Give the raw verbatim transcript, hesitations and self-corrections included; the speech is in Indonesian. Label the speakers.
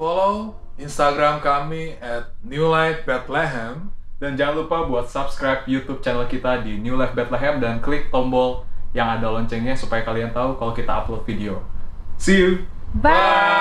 Speaker 1: follow Instagram kami at New Life Bethlehem.
Speaker 2: Dan jangan lupa buat subscribe YouTube channel kita di New Life Bethlehem dan klik tombol yang ada loncengnya supaya kalian tahu kalau kita upload video. See you!
Speaker 3: Bye!